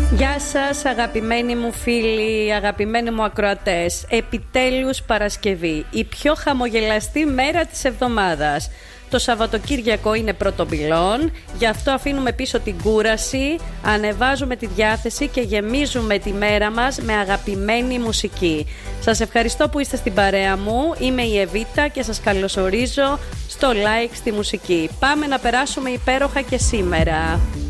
Γεια σας αγαπημένοι μου φίλοι, αγαπημένοι μου ακροατές. Επιτέλους Παρασκευή, η πιο χαμογελαστή μέρα της εβδομάδας. Το Σαββατοκύριακο είναι πρωτοπυλών, γι' αυτό αφήνουμε πίσω την κούραση, ανεβάζουμε τη διάθεση και γεμίζουμε τη μέρα μας με αγαπημένη μουσική. Σας ευχαριστώ που είστε στην παρέα μου, είμαι η Εβίτα και σας καλωσορίζω στο Like στη μουσική. Πάμε να περάσουμε υπέροχα και σήμερα.